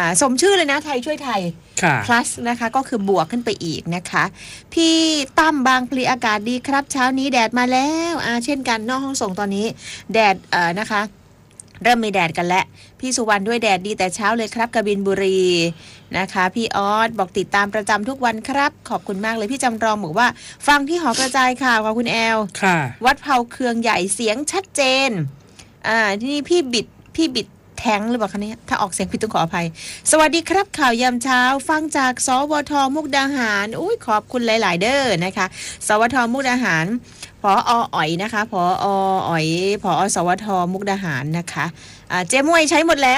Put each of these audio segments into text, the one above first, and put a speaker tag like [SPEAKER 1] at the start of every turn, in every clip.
[SPEAKER 1] สมชื่อเลยนะไทยช่วยไทย plus นะคะก็คือบวกขึ้นไปอีกนะคะพี่ตั้มบางพลีอากาศดีครับเช้านี้แดดมาแล้วเช่นกันนอกห้องส่งตอนนี้แดดนะคะเริ่มมีแดดกันแล้วพี่สุวรรณด้วยแดดดีแต่เช้าเลยครับกบินบุรีนะคะพี่ออสบอกติดตามประจำทุกวันครับขอบคุณมากเลยพี่จำลองบอกว่าฟังที่หอกระจายข่าวของคุณแอลวัดเผาเคืองใหญ่เสียงชัดเจนที่นี่พี่บิดแทงหรือเปล่าคะเนี่ยถ้าออกเสียงผิดต้องขออภัยสวัสดีครับข่าวยามเช้าฟังจากสวทมุกดาหารอุ้ยขอบคุณหลายๆเด้อนะคะสวทมุกดาหารผอ.อ๋อยนะคะผอ.อ๋อยผอ.สวทมุกดาหารนะคะเจ๊มวยใช้หมดแล้ว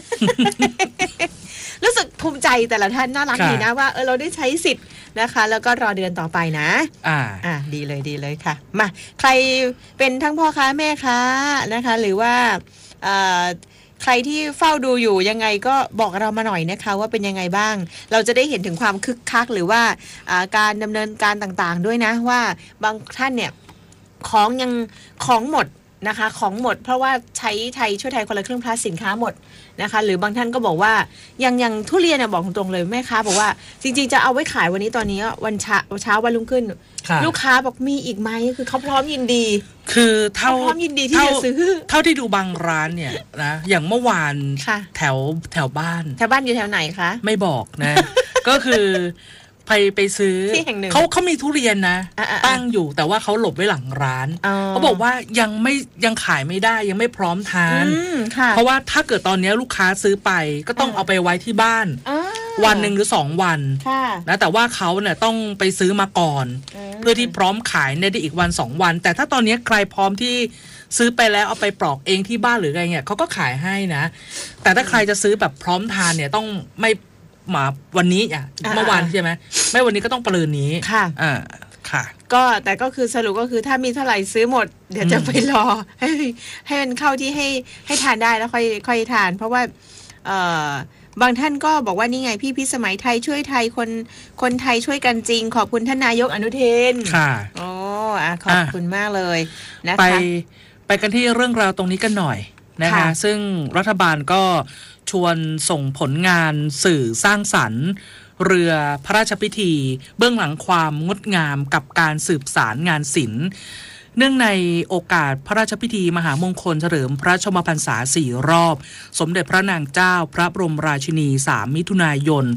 [SPEAKER 1] รู้สึกภูมิใจแต่ละท่านน่ารักดีนะว่าเราได้ใช้สิทธิ์นะคะแล้วก็รอเดือนต่อไปนะดีเลยค่ะมาใครเป็นทั้งพ่อค้าแม่ค้านะคะหรือว่าใครที่เฝ้าดูอยู่ยังไงก็บอกเรามาหน่อยนะคะว่าเป็นยังไงบ้างเราจะได้เห็นถึงความคึกคักหรือว่าการดำเนินการต่างๆด้วยนะว่าบางท่านเนี่ยของหมดนะคะของหมดเพราะว่าใช้ไทยช่วยไทยคนละครึ่งพลัสสินค้าหมดนะคะหรือบางท่านก็บอกว่าอย่างทุเรียนบอกตรงๆเลยแม่ค้าบอกว่าจริงๆจะเอาไว้ขายวันนี้ตอนนี้วันเช้าวันรุ่งขึ้นลูกค้าบอกมีอีกไหมคือเขาพร้อมยินดี
[SPEAKER 2] คือพร้
[SPEAKER 1] อมยินดีที่จะซื้อ
[SPEAKER 2] เท่าที่ดูบางร้านเนี่ยนะอย่างเมื่อวานแถวบ้าน
[SPEAKER 1] อยู่แถวไหนคะ
[SPEAKER 2] ไม่บอกนะ ก็คือไปซื้อเขามีทุเรียนนะตั้งอยู่แต่ว่าเขาหลบไว้หลังร้านเขาบอกว่ายังขายไม่ได้ยังไม่พร้อมทานเพราะว่าถ้าเกิดตอนนี้ลูกค้าซื้อไปก็ต้องเอาไปไว้ที่บ้านวันหนึ่งหรือ2 วันนะแต่ว่าเขาเนี่ยต้องไปซื้อมาก่อนเพื่อที่พร้อมขายได้อีกวัน2 วันแต่ถ้าตอนนี้ใครพร้อมที่ซื้อไปแล้วเอาไปปลอกเองที่บ้านหรืออะไรเงี้ยเขาก็ขายให้นะแต่ถ้าใครจะซื้อแบบพร้อมทานเนี่ยต้องไม่มาวันนี้เมื่อวานใช่ไหมไม่วันนี้ก็ต้องปรืนนี้ค่ะ
[SPEAKER 1] ก็แต่ก็คือสรุปก็คือถ้ามีเท่าไหร่ซื้อหมดเดี๋ยวจะไปรอให้มันเข้าที่ให้ทานได้แล้วค่อยทานเพราะว่าบางท่านก็บอกว่านี่ไงพี่พิสมัยไทยช่วยไทยคนไทยช่วยกันจริงขอบคุณท่านนายกอนุทิน
[SPEAKER 2] ค่ะ
[SPEAKER 1] โอ้ขอบคุณมากเลยนะคะ
[SPEAKER 2] ไปกันที่เรื่องราวตรงนี้กันหน่อยนะคะซึ่งรัฐบาลก็ชวนส่งผลงานสื่อสร้างสรรค์เรือพระราชพิธีเบื้องหลังความงดงามกับการสืบสารงานศิลป์เนื่องในโอกาสพระราชพิธีมหามงคลเฉลิมพระชนมพรรษา4 รอบสมเด็จพระนางเจ้าพระบรมราชินี3 มิถุนายน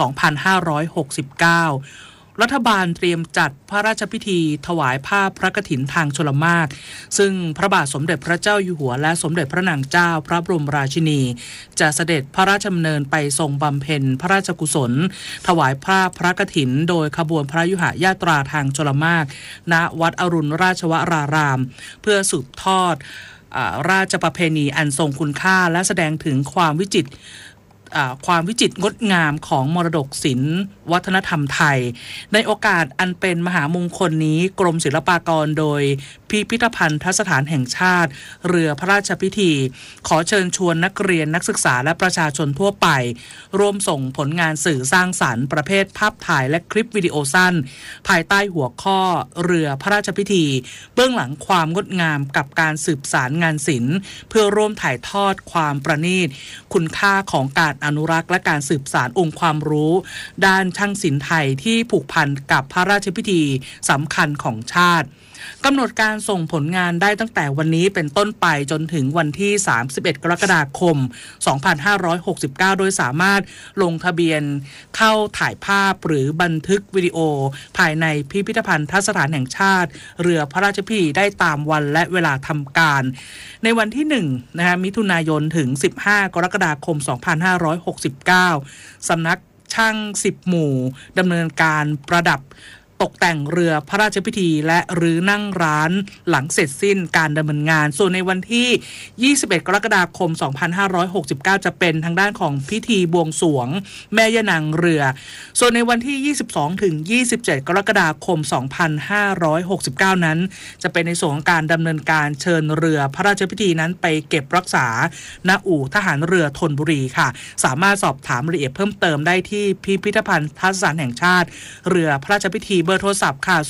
[SPEAKER 2] 2569รัฐบาลเตรียมจัดพระราชพิธีถวายผ้าพระกฐินทางชลมารซึ่งพระบาทสมเด็จพระเจ้าอยู่หัวและสมเด็จพระนางเจ้าพระบรมราชินีจะเสด็จพระราชดำเนินไปทรงบำเพ็ญพระราชกุศลถวายผ้าพระกฐินโดยขบวนพระยุหญาตราทางชลมารณวัดอรุณราชวรารามเพื่อสืบทอดราชประเพณีอันทรงคุณค่าและแสดงถึงความวิจิตรงดงามของมรดกศิลป์วัฒนธรรมไทยในโอกาสอันเป็นมหามงคลนี้กรมศิลปากรโดยพิพิธภัณฑสถานแห่งชาติเรือพระราชพิธีขอเชิญชวนนักเรียนนักศึกษาและประชาชนทั่วไปร่วมส่งผลงานสื่อสร้างสรรค์ประเภทภาพถ่ายและคลิปวิดีโอสั้นภายใต้หัวข้อเรือพระราชพิธีเบื้องหลังความงดงามกับการสืบสารงานศิลป์เพื่อร่วมถ่ายทอดความประณีตคุณค่าของการอนุรักษ์และการสืบสานองค์ความรู้ด้านช่างศิลป์ไทยที่ผูกพันกับพระราชพิธีสำคัญของชาติกำหนดการส่งผลงานได้ตั้งแต่วันนี้เป็นต้นไปจนถึงวันที่31 กรกฎาคม 2569 โดยสามารถลงทะเบียนเข้าถ่ายภาพหรือบันทึกวิดีโอภายในพิพิธภัณฑสถานแห่งชาติเรือพระราชพิธีได้ตามวันและเวลาทำการในวันที่1มิถุนายนถึง15 กรกฎาคม 2569 สำนักช่าง10 หมู่ดำเนินการประดับตกแต่งเรือพระราชพิธีและรื้อนั่งร้านหลังเสร็จสิ้นการดำเนินงานส่วนในวันที่21 กรกฎาคม 2569 จะเป็นทางด้านของพิธีบวงสรวงแม่ย่านางเรือส่วนในวันที่22ถึง27 กรกฎาคม 2569 นั้นจะเป็นในส่วนของการดำเนินการเชิญเรือพระราชพิธีนั้นไปเก็บรักษาณอู่ทหารเรือธนบุรีค่ะสามารถสอบถามรายละเอียดเพิ่มเติมได้ที่พิพิธภัณฑสถานแห่งชาติเรือพระราชพิธีเบอร์โทรศัพท์ค่ะ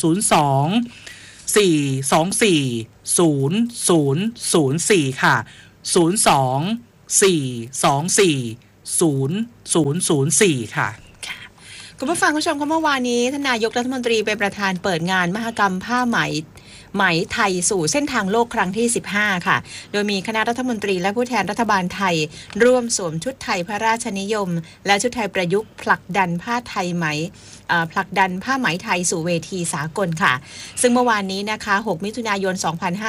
[SPEAKER 2] 02 424 0004 ค่ะ 02 424 2004ค่ะ
[SPEAKER 1] คุณผู้ฟังคุณผู้ชมคะเมื่อวานนี้ท่านนายกรัฐมนตรีเป็นประธานเปิดงานมหกรรมผ้าไหมไทยสู่เส้นทางโลกครั้งที่15ค่ะโดยมีคณะรัฐมนตรีและผู้แทนรัฐบาลไทยร่วมสวมชุดไทยพระราชนิยมและชุดไทยประยุกต์ผลักดันผ้าไทยผลักดันผ้าไหมไทยสู่เวทีสากลค่ะซึ่งเมื่อวานนี้นะคะ6มิถุนายน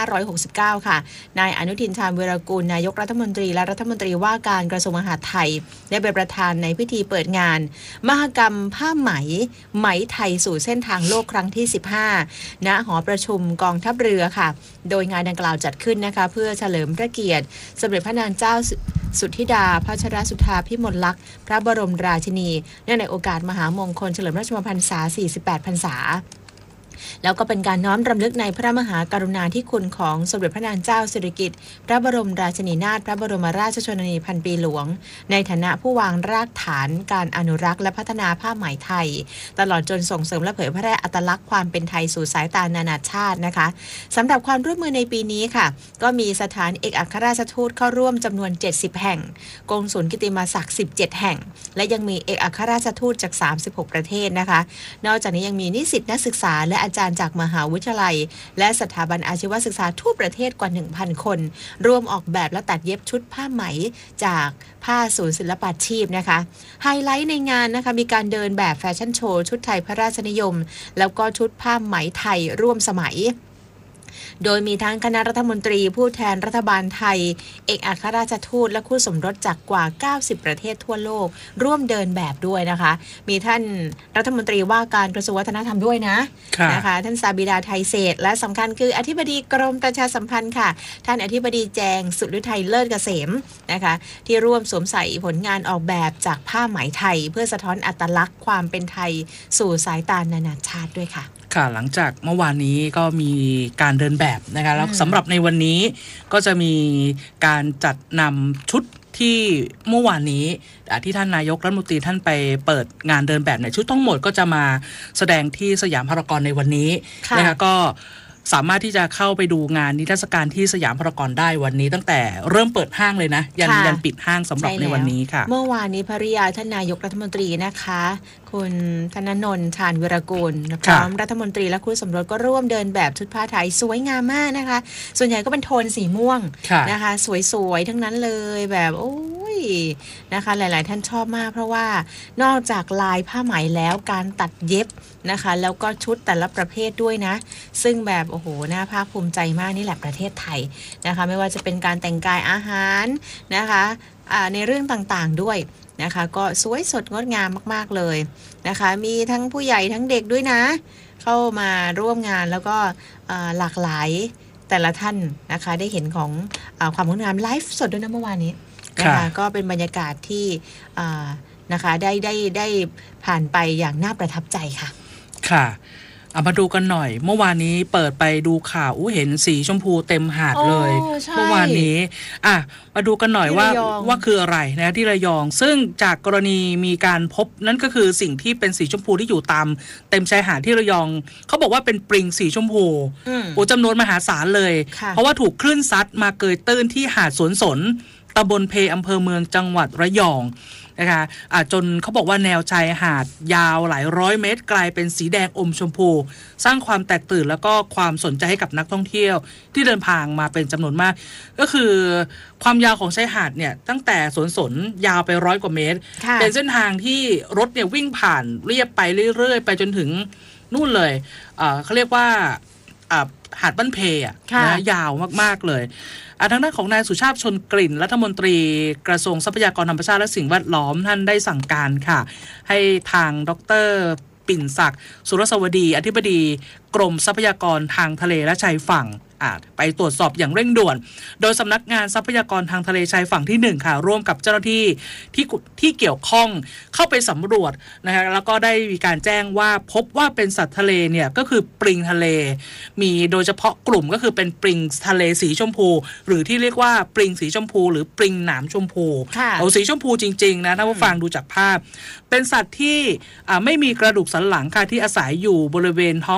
[SPEAKER 1] 2569ค่ะนายอนุทินชาญวีรกูลนายกรัฐมนตรีและรัฐมนตรีว่าการกระทรวงมหาดไทยได้เป็นประธานในพิธีเปิดงานมหกรรมผ้าไหมไทยสู่เส้นทางโลกครั้งที่15ณหอประชุมกองทัพเรือค่ะโดยงานดังกล่าวจัดขึ้นนะคะเพื่อเฉลิมพระเกียรติสมเด็จพระนางเจ้าสุทธิดาพัชรสุธาพิมลลักษณ์พระบรมราชินีเนื่องในโอกาสมหามงคลเฉลิมพระชนมพรรษา48 พรรษาแล้วก็เป็นการน้อมรำลึกในพระมหากรุณาธิคุณของสมเด็จพระนางเจ้าสิริกิติ์พระบรมราชินีนาถพระบรมราชชนนีพันปีหลวงในฐานะผู้วางรากฐานการอนุรักษ์และพัฒนาผ้าไหมไทยตลอดจนส่งเสริมและเผยแพร่อัตลักษณ์ความเป็นไทยสู่สายตานานาชาตินะคะสำหรับความร่วมมือในปีนี้ค่ะก็มีสถานเอกอัครราชทูตเข้าร่วมจำนวน70แห่งกงสุลกิติมศักดิ์17แห่งและยังมีเอกอัครราชทูตจาก36ประเทศนะคะนอกจากนี้ยังมีนิสิตนักศึกษาและอาจารย์จากมหาวิทยาลัยและสถาบันอาชีวศึกษาทั่วประเทศกว่า 1,000 คนร่วมออกแบบและตัดเย็บชุดผ้าไหมจากผ้าศูนย์ศิลปาชีพนะคะไฮไลท์ในงานนะคะมีการเดินแบบแฟชั่นโชว์ชุดไทยพระราชนิยมแล้วก็ชุดผ้าไหมไทยร่วมสมัยโดยมีทั้งคณะรัฐมนตรีผู้แทนรัฐบาลไทยเอกอัครราชทูตและคู่สมรสจากกว่า90ประเทศทั่วโลกร่วมเดินแบบด้วยนะคะมีท่านรัฐมนตรีว่าการกระทรวงวัฒนธรรมด้วยนะคะท่านซาบิดาไทยเศรษฐ์และสำคัญคืออธิบดีกรมประชาสัมพันธ์ค่ะท่านอธิบดีแจงสุฤทัยเลิศเกษมนะคะที่ร่วมสวมใส่ผลงานออกแบบจากผ้าไหมไทยเพื่อสะท้อนอัตลักษณ์ความเป็นไทยสู่สายตานานาชาติด้วยค่ะ
[SPEAKER 2] ค่ะหลังจากเมื่อวานนี้ก็มีการเดินแบบนะคะแล้วสำหรับในวันนี้ก็จะมีการจัดนำชุดที่เมื่อวานนี้ที่ท่านนายกรัฐมนตรีท่านไปเปิดงานเดินแบบในชุดทั้งหมดก็จะมาแสดงที่สยามพารากอนในวันนี้นะคะก็สามารถที่จะเข้าไปดูงานนิทรรศการที่สยามพารากอนได้วันนี้ตั้งแต่เริ่มเปิดห้างเลยนะยันปิดห้างสำหรับในวันนี้ค่ะ
[SPEAKER 1] เมื่อวานนี้ภริยาท่านนายกรัฐมนตรีนะคะคุณธนนท์ชาญวิรกูลพร้อมรัฐมนตรีและคู่สมรสก็ร่วมเดินแบบชุดผ้าไทยสวยงามมากนะคะส่วนใหญ่ก็เป็นโทนสีม่วงนะคะสวยๆทั้งนั้นเลยแบบโอ้ยนะคะหลายๆท่านชอบมากเพราะว่านอกจากลายผ้าไหมแล้วการตัดเย็บนะคะแล้วก็ชุดแต่ละประเภทด้วยนะซึ่งแบบโอ้โหน่าภาคภูมิใจมากนี่แหละประเทศไทยนะคะไม่ว่าจะเป็นการแต่งกายอาหารนะคะในเรื่องต่างๆด้วยนะคะก็สวยสดงดงามมากๆเลยนะคะมีทั้งผู้ใหญ่ทั้งเด็กด้วยนะเข้ามาร่วมงานแล้วก็หลากหลายแต่ละท่านนะคะได้เห็นของความงดงามไลฟ์สดด้วยนะเมื่อวานนี้นะคะก็เป็นบรรยากาศที่นะคะได้ผ่านไปอย่างน่าประทับใจค่ะ
[SPEAKER 2] ค่ะมาดูกันหน่อยเมื่อวานนี้เปิดไปดูข่าวเห็นสีชมพูเต็มหาดเลยเมื่อวานนี้มาดูกันหน่อยว่าคืออะไรนะที่ระยองซึ่งจากกรณีมีการพบนั่นก็คือสิ่งที่เป็นสีชมพูที่อยู่ตามเต็มชายหาดที่ระยองเขาบอกว่าเป็นปริงสีชมพูจำนวนมหาศาลเลยเพราะว่าถูกคลื่นซัดมาเกยตื้นที่หาดสวนสนตำบลเพอำเภอเมืองจังหวัดระยองนะคะจนเขาบอกว่าแนวชายหาดยาวหลายร้อยเมตรกลายเป็นสีแดงอมชมพูสร้างความแตกตื่นแล้วก็ความสนใจให้กับนักท่องเที่ยวที่เดินทางมาเป็นจำนวนมากก็คือความยาวของชายหาดเนี่ยตั้งแต่สนยาวไป100 กว่าเมตรเป็นเส้นทางที่รถเนี่ยวิ่งผ่านเรียบไปเรื่อยๆไปจนถึงนู่นเลยเขาเรียกว่าหาดบ้านเพนะยาวมากๆเลยทางด้านของนายสุชาติชนกลิ่นรัฐมนตรีกระทรวงทรัพยากรธรรมชาติและสิ่งแวดล้อมท่านได้สั่งการค่ะให้ทางดร.ปิ่นศักดิ์สุรสวดีอธิบดีกรมทรัพยากรทางทะเลและชายฝั่งไปตรวจสอบอย่างเร่งด่วนโดยสำนักงานทรัพยากรทางทะเลชายฝั่งที่1ค่ะร่วมกับเจ้าหน้าที่ที่เกี่ยวข้องเข้าไปสำรวจนะคะแล้วก็ได้มีการแจ้งว่าพบว่าเป็นสัตว์ทะเลเนี่ยก็คือปลิงทะเลมีโดยเฉพาะกลุ่มก็คือเป็นปลิงทะเลสีชมพูหรือที่เรียกว่าปลิงสีชมพูหรือปลิงหนามชมพูสีชมพูจริงๆนะถ้าผู้ฟังดูจากภาพเป็นสัตว์ที่ไม่มีกระดูกสันหลังค่ะที่อาศัยอยู่บริเวณท้องทะเล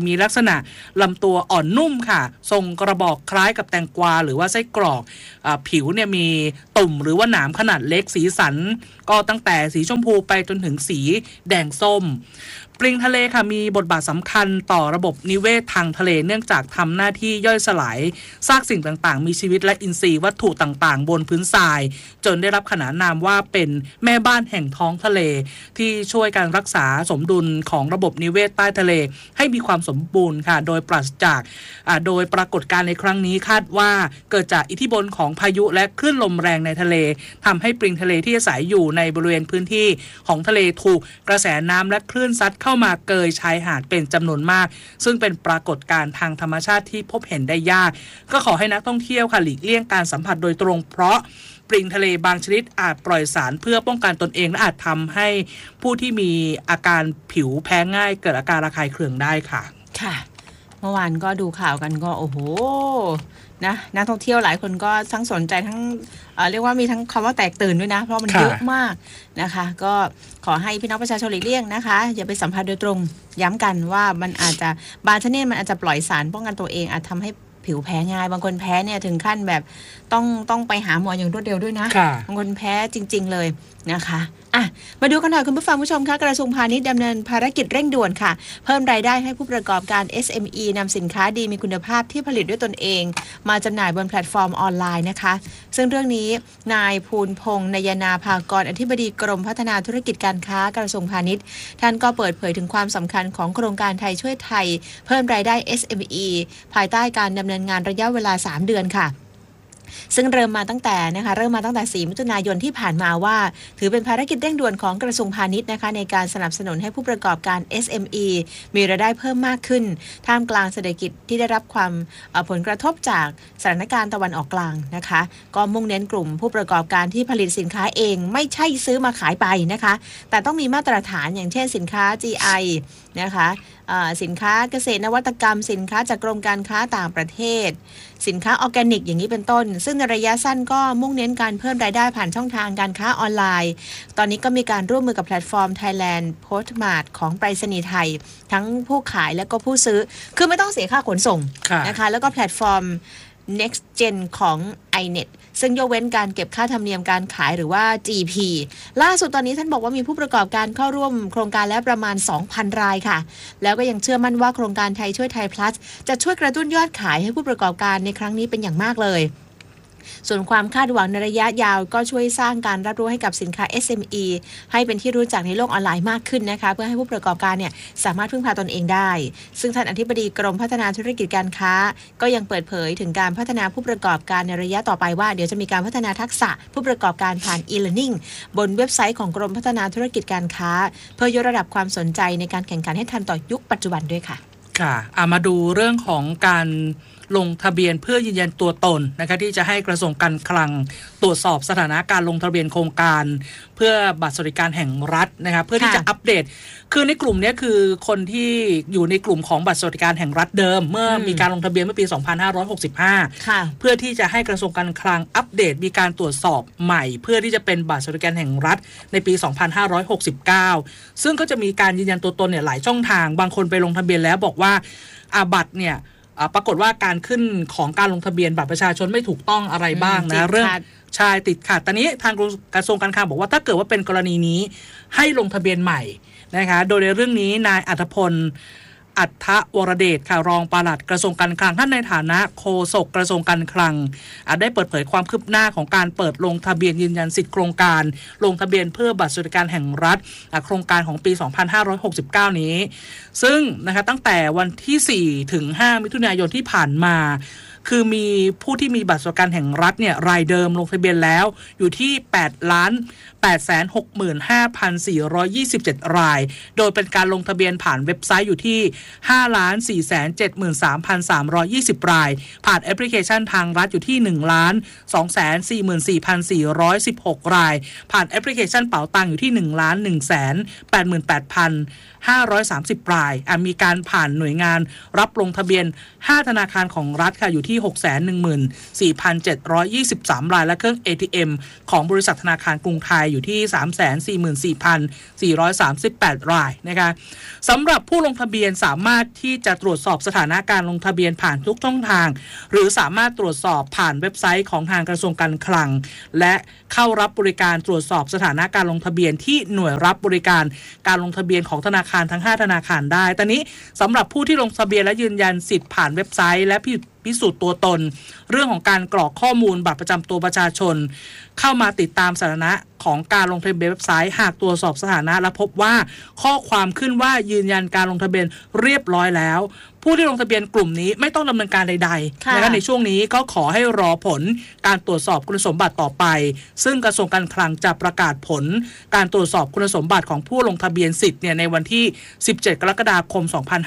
[SPEAKER 2] มีลักษณะลำตัวอ่อนนุ่มค่ะทรงกระบอกคล้ายกับแตงกวาหรือว่าไส้กรอกผิวเนี่ยมีตุ่มหรือว่าหนามขนาดเล็กสีสันก็ตั้งแต่สีชมพูไปจนถึงสีแดงส้มปลิงทะเลค่ะมีบทบาทสำคัญต่อระบบนิเวศทางทะเลเนื่องจากทำหน้าที่ย่อยสลายซากสิ่งต่างๆมีชีวิตและอินทรีย์วัตถุต่างๆบนพื้นทรายจนได้รับขนานนามว่าเป็นแม่บ้านแห่งท้องทะเลที่ช่วยการรักษาสมดุลของระบบนิเวศใต้ทะเลให้มีความสมบูรณ์ค่ะโดยปราศจากโดยปรากฏการณ์ในครั้งนี้คาดว่าเกิดจากอิทธิพลของพายุและคลื่นลมแรงในทะเลทำให้ปลิงทะเลที่อาศัยอยู่ในบริเวณพื้นที่ของทะเลถูกกระแสน้ำและคลื่นซัดเข้ามาเกยชายหาดเป็นจำนวนมากซึ่งเป็นปรากฏการณ์ทางธรรมชาติที่พบเห็นได้ยากก็ขอให้นักท่องเที่ยวค่ะหลีกเลี่ยงการสัมผัสโดยตรงเพราะปลิงทะเลบางชนิดอาจปล่อยสารเพื่อป้องกันตนเองและอาจทำให้ผู้ที่มีอาการผิวแพ้ง่ายเกิดอาการระคายเคืองได้ค่ะ
[SPEAKER 1] ค่ะเมื่อวานก็ดูข่าวกันก็โอ้โหนะนักท่องเที่ยวหลายคนก็ทั้งสนใจทั้งเรียกว่ามีทั้งคำว่าแตกตื่นด้วยนะเพราะมันเยอะมากนะคะก็ขอให้พี่น้องประชาชนหลีกเลี่ยงนะคะอย่าไปสัมผัสโดยตรงย้ำกันว่ามันอาจจะบางชนิดมันอาจจะปล่อยสารป้องกันตัวเองอาจทำให้ผิวแพ้ง่ายบางคนแพ้เนี่ยถึงขั้นแบบต้องไปหาหมออย่างรวดเร็วด้วยนะบางคนแพ้จริงๆเลยนะคะมาดูกันหน่อยคุณผู้ฟังผู้ชมคะกระทรวงพาณิชย์ดำเนินภารกิจเร่งด่วนค่ะเพิ่มรายได้ให้ผู้ประกอบการ SME นำสินค้าดีมีคุณภาพที่ผลิตด้วยตนเองมาจำหน่ายบนแพลตฟอร์มออนไลน์นะคะซึ่งเรื่องนี้นายภูลพงษ์นยนาภากรอธิบดีกรมพัฒนาธุรกิจการค้ากระทรวงพาณิชย์ท่านก็เปิดเผยถึงความสำคัญของโครงการไทยช่วยไทยเพิ่มรายได้ SME ภายใต้การดำเนินงานระยะเวลา3 เดือนค่ะซึ่งเริ่มมาตั้งแต่4 มิถุนายนที่ผ่านมาว่าถือเป็นภารกิจเร่งด่วนของกระทรวงพาณิชย์นะคะในการสนับสนุนให้ผู้ประกอบการ SME มีรายได้เพิ่มมากขึ้นท่ามกลางเศรษฐกิจที่ได้รับความผลกระทบจากสถานการณ์ตะวันออกกลางนะคะก็มุ่งเน้นกลุ่มผู้ประกอบการที่ผลิตสินค้าเองไม่ใช่ซื้อมาขายไปนะคะแต่ต้องมีมาตรฐานอย่างเช่นสินค้า GI นะคะสินค้าเกษตรนวัตกรรมสินค้าจากกรมการค้าต่างประเทศสินค้าออร์แกนิกอย่างนี้เป็นต้นซึ่งในระยะสั้นก็มุ่งเน้นการเพิ่มรายได้ผ่านช่องทางการค้าออนไลน์ตอนนี้ก็มีการร่วมมือกับแพลตฟอร์ม Thailand Postmart ของไปรษณีย์ไทยทั้งผู้ขายและก็ผู้ซื้อคือไม่ต้องเสียค่าขนส่งนะคะแล้วก็แพลตฟอร์ม Next Gen ของ iNet ซึ่งยกเว้นการเก็บค่าธรรมเนียมการขายหรือว่า GP ล่าสุดตอนนี้ท่านบอกว่ามีผู้ประกอบการเข้าร่วมโครงการแล้วประมาณ 2,000 รายค่ะแล้วก็ยังเชื่อมั่นว่าโครงการไทยช่วยไทย plus จะช่วยกระตุ้นยอดขายให้ผู้ประกอบการในครั้งนี้เป็นอย่างมากเลยส่วนความคาดหวังในระยะยาวก็ช่วยสร้างการรับรู้ให้กับสินค้า SME ให้เป็นที่รู้จักในโลกออนไลน์มากขึ้นนะคะเพื่อให้ผู้ประกอบการเนี่ยสามารถพึ่งพาตนเองได้ซึ่งท่านอธิบดีกรมพัฒนาธุรกิจการค้าก็ยังเปิดเผยถึงการพัฒนาผู้ประกอบการในระยะต่อไปว่าเดี๋ยวจะมีการพัฒนาทักษะผู้ประกอบการผ่าน e-learning บนเว็บไซต์ของกรมพัฒนาธุรกิจการค้าเพื่อยกระดับความสนใจในการแข่งขันให้ทันต่อยุคปัจจุบันด้วยค่ะ
[SPEAKER 2] มาดูเรื่องของการลงทะเบียนเพื่อยืนยันตัวตนนะคะที่จะให้กระทรวงการคลังตรวจสอบสถานะการลงทะเบียนโครงการเพื่อบัตรสวัสดิการแห่งรัฐนะคะเพื่อที่จะอัปเดตคือในกลุ่มนี้คือคนที่อยู่ในกลุ่มของบัตรสวัสดิการแห่งรัฐเดิมเมื่อมีการลงทะเบียนเมื่อปี 2565 เพื่อที่จะให้กระทรวงการคลังอัปเดตมีการตรวจสอบใหม่เพื่อที่จะเป็นบัตรสวัสดิการแห่งรัฐในปี 2569 ซึ่งก็จะมีการยืนยันตัวตนเนี่ยหลายช่องทางบางคนไปลงทะเบียนแล้วบอกว่าบัตรเนี่ยปรากฏว่าการขึ้นของการลงทะเบียนบัตรประชาชนไม่ถูกต้องอะไรบ้างนะเรื่องชายติดขัดตอนนี้ทางกระทรวงการคลังบอกว่าถ้าเกิดว่าเป็นกรณีนี้ให้ลงทะเบียนใหม่นะคะโดยในเรื่องนี้นายอัธพลอัฏฐวรเดชค่ะรองปลัดกระทรวงการคลังท่านในฐานะโฆษกกระทรวงการคลังได้เปิดเผยความคืบหน้าของการเปิดลงทะเบียนยืนยันสิทธิโครงการลงทะเบียนเพื่อบัตรสวัสดิการแห่งรัฐโครงการของปี 2569 นี้ซึ่งนะคะตั้งแต่วันที่4ถึง5มิถุนายนที่ผ่านมาคือมีผู้ที่มีบัตรสวัสดิการแห่งรัฐเนี่ยรายเดิมลงทะเบียนแล้วอยู่ที่8,865,427 รายโดยเป็นการลงทะเบียนผ่านเว็บไซต์อยู่ที่ 5,473,320 รายผ่านแอปพลิเคชันทางรัฐอยู่ที่ 1,244,416 รายผ่านแอปพลิเคชันเป๋าตังอยู่ที่ 1,188,530 รายมีการผ่านหน่วยงานรับลงทะเบียน5ธนาคารของรัฐค่ะอยู่ที่ที่ 614,723 รายและเครื่อง ATM ของบริษัทธนาคารกรุงไทยอยู่ที่ 344,438 รายนะคะสำหรับผู้ลงทะเบียนสามารถที่จะตรวจสอบสถานะการลงทะเบียนผ่านทุกช่องทางหรือสามารถตรวจสอบผ่านเว็บไซต์ของทางกระทรวงการคลังและเข้ารับบริการตรวจสอบสถานะการลงทะเบียนที่หน่วยรับบริการการลงทะเบียนของธนาคารทั้ง5ธนาคารได้ตอนนี้สำหรับผู้ที่ลงทะเบียนและยืนยันสิทธิ์ผ่านเว็บไซต์และพิสูจน์ตัวตนเรื่องของการกรอกข้อมูลบัตรประจำตัวประชาชนเข้ามาติดตามสถานะของการลงทะเบียนเว็บไซต์หากตรวจสอบสถานะและพบว่าข้อความขึ้นว่ายืนยันการลงทะเบียนเรียบร้อยแล้วผู้ที่ลงทะเบียนกลุ่มนี้ไม่ต้องดำเนินการใดๆนะคะในช่วงนี้ก็ขอให้รอผลการตรวจสอบคุณสมบัติต่อไปซึ่งกระทรวงการคลังจะประกาศผลการตรวจสอบคุณสมบัติของผู้ลงทะเบียนสิทธิ์ในวันที่17 กรกฎาคม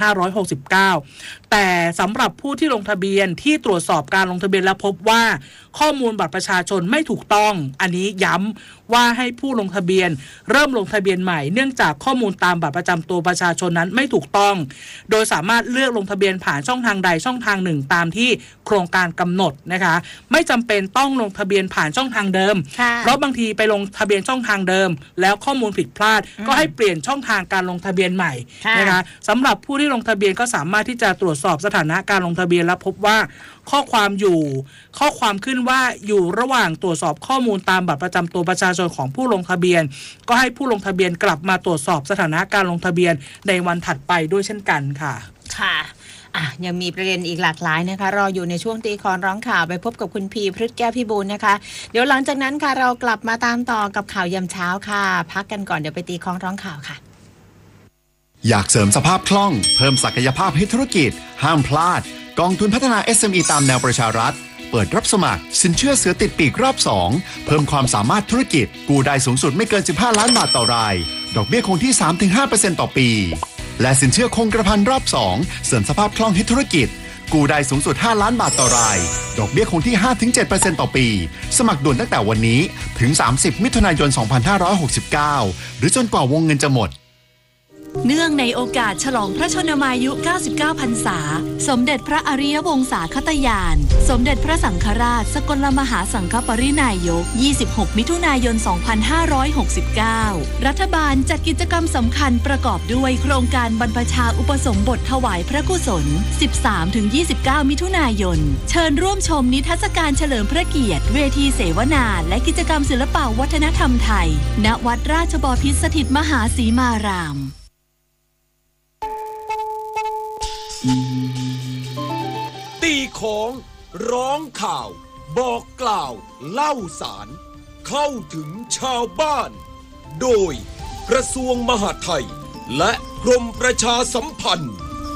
[SPEAKER 2] 2569แต่สำหรับผู้ที่ลงทะเบียนที่ตรวจสอบการลงทะเบียนแล้วพบว่าข้อมูลบัตรประชาชนไม่ถูกต้องอันนี้ย้ำว่าให้ผู้ลงทะเบียนเริ่มลงทะเบียนใหม่เนื่องจากข้อมูลตามบัตรประจำตัวประชาชนนั้นไม่ถูกต้องโดยสามารถเลือกลงทะเบียนผ่านช่องทางใดช่องทางหนึ่งตามที่โครงการกำหนดนะคะไม่จำเป็นต้องลงทะเบียนผ่านช่องทางเดิมเพราะบางทีไปลงทะเบียนช่องทางเดิมแล้วข้อมูลผิดพลาดก็ให้เปลี่ยนช่องทางการลงทะเบียนใหม่นะคะสำหรับผู้ที่ลงทะเบียนก็สามารถที่จะตรวจสอบสถานะการลงทะเบียนและพบว่าข้อความขึ้นว่าอยู่ระหว่างตรวจสอบข้อมูลตามบัตรประจำตัวประชาชนของผู้ลงทะเบียนก็ให้ผู้ลงทะเบียนกลับมาตรวจสอบสถานะการลงทะเบียนในวันถัดไปด้วยเช่นกันค่ะ
[SPEAKER 1] ค่ะยังมีประเด็นอีกหลากหลายนะคะรออยู่ในช่วงตีคอนร้องข่าวไปพบกับคุณพีพฤทธิ์แก้วพิบูลนะคะเดี๋ยวหลังจากนั้นค่ะเรากลับมาตามต่อกับข่าวยามเช้าค่ะพักกันก่อนเดี๋ยวไปตีคอนร้องข่าวค่ะ
[SPEAKER 3] อยากเสริมสภาพคล่องเพิ่มศักยภาพให้ธุรกิจห้ามพลาดกองทุนพัฒนา SME ตามแนวประชารัฐเปิดรับสมัครสินเชื่อเสือติดปีกรอบ2เพิ่มความสามารถธุรกิจกู้ได้สูงสุดไม่เกิน15ล้านบาทต่อรายดอกเบี้ยคงที่ 3-5% ต่อปีและสินเชื่อคงกระพันรอบ2เสริมสภาพคล่องให้ธุรกิจกู้ได้สูงสุด5ล้านบาทต่อรายดอกเบี้ยคงที่ 5-7% ต่อปีสมัครด่วนตั้งแต่วันนี้ถึง30มิถุนายน2569หรือจนกว่าวงเงินจะหมด
[SPEAKER 4] เนื่องในโอกาสฉลองพระชนมายุ 99 พรรษาสมเด็จพระอริยวงศาคตญาณสมเด็จพระสังฆราชสกลมหาสังฆปรินายก26 มิถุนายน 2569รัฐบาลจัดกิจกรรมสำคัญประกอบด้วยโครงการบรรพชาอุปสมบทถวายพระกุศล 13-29 มิถุนายนเชิญร่วมชมนิทรรศการเฉลิมพระเกียรติเวทีเสวนาและกิจกรรมศิลปวัฒนธรรมไทยณวัดราชบพิตรสถิตมหาสีมาราม
[SPEAKER 5] ตีของร้องข่าวบอกกล่าวเล่าสารเข้าถึงชาวบ้านโดยกระทรวงมหาดไทยและกรมประชาสัมพันธ์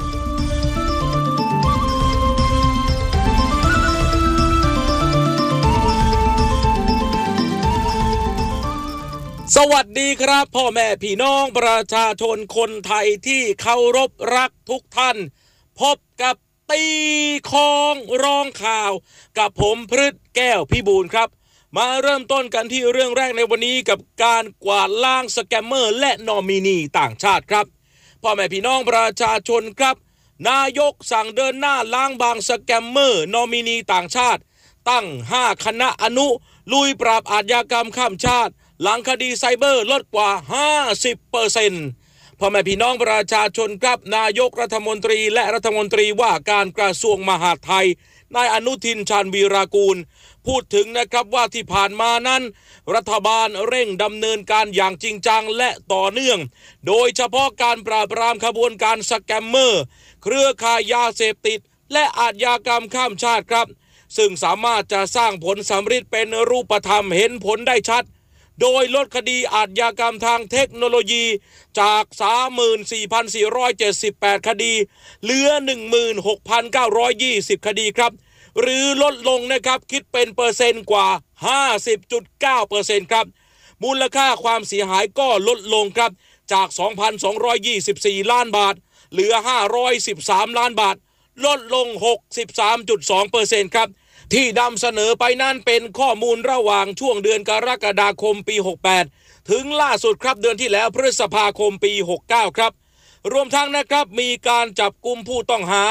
[SPEAKER 5] สวัสดีครับพ่อแม่พี่น้องประชาชนคนไทยที่เคารพรักทุกท่านพบกับตีของร้องข่าวกับผมพฤทธิ์แก้วพิบูลครับมาเริ่มต้นกันที่เรื่องแรกในวันนี้กับการกวาดล้างสแกมเมอร์และนอมินีต่างชาติครับพ่อแม่พี่น้องประชาชนครับนายกสั่งเดินหน้าล้างบางสแกมเมอร์นอมินีต่างชาติตั้ง5คณะอนุลุยปราบอาชญากรรมข้ามชาติหลังคดีไซเบอร์ลดกว่า 50%พ่อแม่พี่น้องประชาชนครับนายกรัฐมนตรีและรัฐมนตรีว่าการกระทรวงมหาดไทยนายอนุทินชาญวีรากูลพูดถึงนะครับว่าที่ผ่านมานั้นรัฐบาลเร่งดำเนินการอย่างจริงจังและต่อเนื่องโดยเฉพาะการปราบปรามขบวนการสแกมเมอร์เครือข่ายยาเสพติดและอาชญากรรมข้ามชาติครับซึ่งสามารถจะสร้างผลสำฤทธิ์เป็นรูปธรรมเห็นผลได้ชัดโดยลดคดีอาชญากรรมทางเทคโนโลยีจาก 34,478 คดีเหลือ 16,920 คดีครับหรือลดลงนะครับคิดเป็นเปอร์เซ็นต์กว่า 50.9% ครับมูลค่าความเสียหายก็ลดลงครับจาก 2,224 ล้านบาทเหลือ 513 ล้านบาทลดลง 63.2% ครับที่นำเสนอไปนั้นเป็นข้อมูลระหว่างช่วงเดือนกรกฎาคมปี 68ถึงล่าสุดครับเดือนที่แล้วพฤษภาคมปี 69ครับรวมทั้งนะครับมีการจับกุมผู้ต้องหา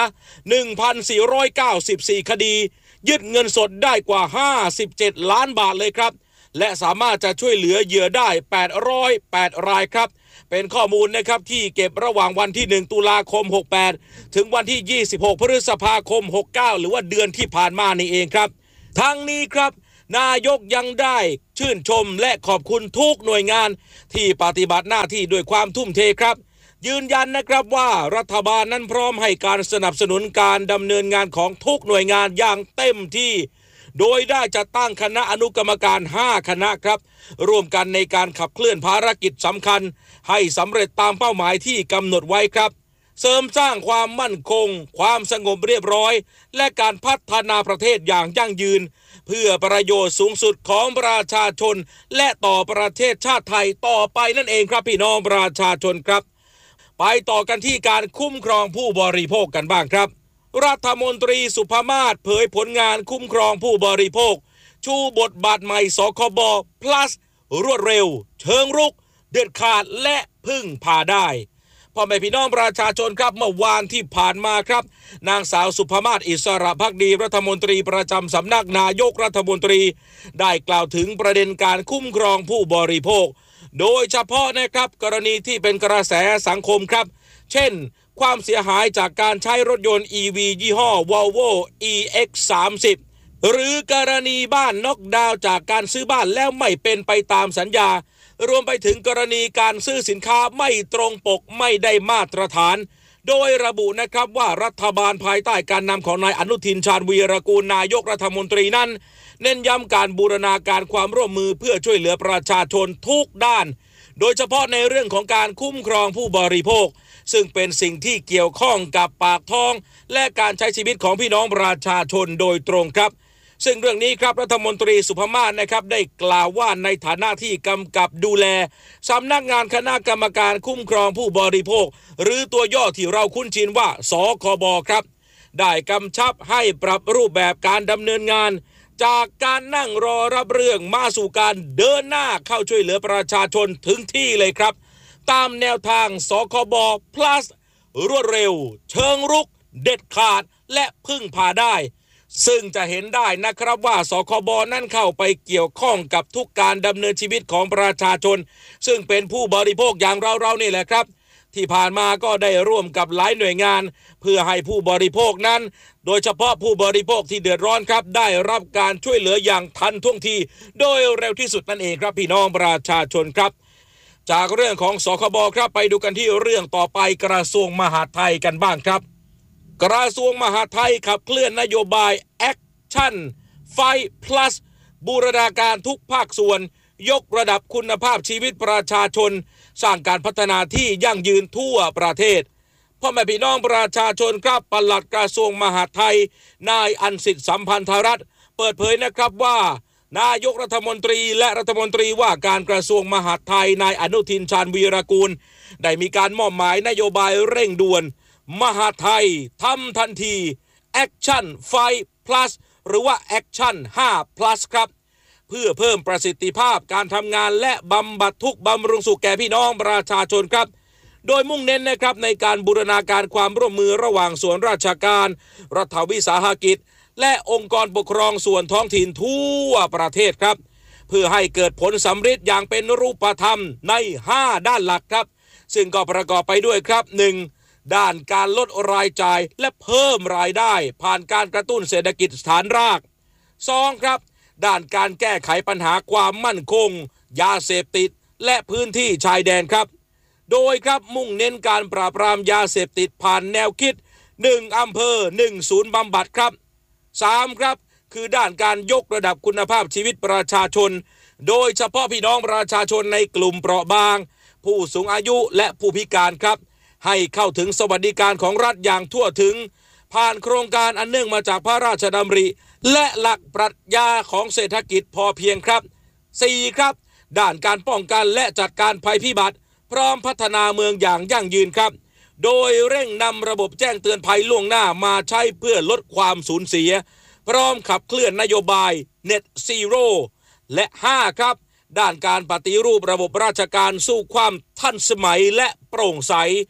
[SPEAKER 5] 1,494 คดียึดเงินสดได้กว่า57ล้านบาทเลยครับและสามารถจะช่วยเหลือเหยื่อได้808รายครับเป็นข้อมูลนะครับที่เก็บระหว่างวันที่1ตุลาคม68ถึงวันที่26พฤษภาคม69หรือว่าเดือนที่ผ่านมานี่เองครับทั้งนี้ครับนายกยังได้ชื่นชมและขอบคุณทุกหน่วยงานที่ปฏิบัติหน้าที่ด้วยความทุ่มเทครับยืนยันนะครับว่ารัฐบาลนั้นพร้อมให้การสนับสนุนการดำเนินงานของทุกหน่วยงานอย่างเต็มที่โดยได้จัดตั้งคณะอนุกรรมการ5คณะครับร่วมกันในการขับเคลื่อนภารกิจสำคัญให้สำเร็จตามเป้าหมายที่กำหนดไว้ครับเสริมสร้างความมั่นคงความสงบเรียบร้อยและการพัฒนาประเทศอย่างยั่งยืนเพื่อประโยชน์สูงสุดของประชาชนและต่อประเทศชาติไทยต่อไปนั่นเองครับพี่น้องประชาชนครับไปต่อกันที่การคุ้มครองผู้บริโภคกันบ้างครับรัฐมนตรีสุภมาศเผยผลงานคุ้มครองผู้บริโภคชูบทบาทใหม่สคบ plus รวดเร็วเชิงรุกเด็ดขาดและพึ่งพาได้พ่อแม่พี่น้องประชาชนครับเมื่อวานที่ผ่านมาครับนางสาวสุภมาศอิสระภักดีรัฐมนตรีประจำสำนักนายกรัฐมนตรีได้กล่าวถึงประเด็นการคุ้มครองผู้บริโภคโดยเฉพาะนะครับกรณีที่เป็นกระแสสังคมครับเช่นความเสียหายจากการใช้รถยนต์ EV ยี่ห้อ Volvo EX30 หรือกรณีบ้านน็อกดาวน์จากการซื้อบ้านแล้วไม่เป็นไปตามสัญญารวมไปถึงกรณีการซื้อสินค้าไม่ตรงปกไม่ได้มาตรฐานโดยระบุนะครับว่ารัฐบาลภายใต้การนำของนายอนุทินชาญวีรกูลนายกรัฐมนตรีนั้นเน้นย้ำการบูรณาการความร่วมมือเพื่อช่วยเหลือประชาชนทุกด้านโดยเฉพาะในเรื่องของการคุ้มครองผู้บริโภคซึ่งเป็นสิ่งที่เกี่ยวข้องกับปากท้องและการใช้ชีวิตของพี่น้องประชาชนโดยตรงครับซึ่งเรื่องนี้ครับรัฐมนตรีสุภมาศนะครับได้กล่าวว่าในฐานะที่กำกับดูแลสำนักงานคณะกรรมการคุ้มครองผู้บริโภคหรือตัวย่อที่เราคุ้นชินว่าสคบครับได้กำชับให้ปรับรูปแบบการดำเนินงานจากการนั่งรอรับเรื่องมาสู่การเดินหน้าเข้าช่วยเหลือประชาชนถึงที่เลยครับตามแนวทางสคบ plus รวดเร็วเชิงรุกเด็ดขาดและพึ่งพาได้ซึ่งจะเห็นได้นะครับว่าสคบนั้นเข้าไปเกี่ยวข้องกับทุกการดำเนินชีวิตของประชาชนซึ่งเป็นผู้บริโภคอย่างเรานี่แหละครับที่ผ่านมาก็ได้ร่วมกับหลายหน่วยงานเพื่อให้ผู้บริโภคนั้นโดยเฉพาะผู้บริโภคที่เดือดร้อนครับได้รับการช่วยเหลืออย่างทันท่วงทีโดยเร็วที่สุดนั่นเองครับพี่น้องประชาชนครับจากเรื่องของสคบครับไปดูกันที่เรื่องต่อไปกระทรวงมหาดไทยกันบ้างครับกระทรวงมหาดไทยขับเคลื่อนนโยบาย Action Fight Plus บูรณาการทุกภาคส่วนยกระดับคุณภาพชีวิตประชาชนสร้างการพัฒนาที่ยั่งยืนทั่วประเทศพ่อแม่พี่น้องประชาชนครับปลัดกระทรวงมหาดไทยนายอันสิทธิ์สัมพันธรัตน์เปิดเผยนะครับว่านายกรัฐมนตรีและรัฐมนตรีว่าการกระทรวงมหาดไทยนายอนุทินชาญวีรกูลได้มีการมอบหมายนโยบายเร่งด่วนมหาดไทยทำทันที Action Fight Plus หรือว่า Action 5 Plus ครับเพื่อเพิ่มประสิทธิภาพการทำงานและบำบัดทุกข์บำรุงสุขแก่พี่น้องประชาชนครับโดยมุ่งเน้นนะครับในการบูรณาการความร่วมมือระหว่างส่วนราชการรัฐวิสาหกิจและองค์กรปกครองส่วนท้องถิ่นทั่วประเทศครับเพื่อให้เกิดผลสำเร็จอย่างเป็นรูปธรรมใน5ด้านหลักครับซึ่งก็ประกอบไปด้วยครับ 1. ด้านการลดรายจ่ายและเพิ่มรายได้ผ่านการกระตุ้นเศรษฐกิจฐานราก 2. ครับด้านการแก้ไขปัญหาความมั่นคงยาเสพติดและพื้นที่ชายแดนครับโดยครับมุ่งเน้นการปราบปรามยาเสพติดผ่านแนวคิด1อำเภอ1ศูนย์บำบัดครับ 3. ครับคือด้านการยกระดับคุณภาพชีวิตประชาชนโดยเฉพาะพี่น้องประชาชนในกลุ่มเปราะบางผู้สูงอายุและผู้พิการครับให้เข้าถึงสวัสดิการของรัฐอย่างทั่วถึงผ่านโครงการอันเนื่องมาจากพระราชดำริและหลักปรัชญาของเศรษฐกิจพอเพียงครับ 4. ครับด้านการป้องกันและจัดการภัยพิบัติพร้อมพัฒนาเมืองอย่างยั่งยืนครับโดยเร่งนำระบบแจ้งเตือนภัยล่วงหน้ามาใช้เพื่อลดความสูญเสียพร้อมขับเคลื่อนนโยบาย Net Zero และ 5. ครับด้านการปฏิรูประบบราชการสู่ความทันสมัยและโปร่งใส